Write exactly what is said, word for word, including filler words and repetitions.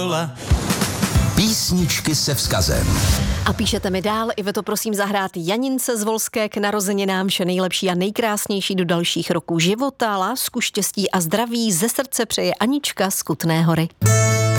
Písničky se vzkazem. A píšete mi dál, Iveto, prosím zahrát Janince z Volské k narozeninám vše nejlepší a nejkrásnější do dalších roků života, lásku, štěstí a zdraví ze srdce přeje Anička z Kutné Hory.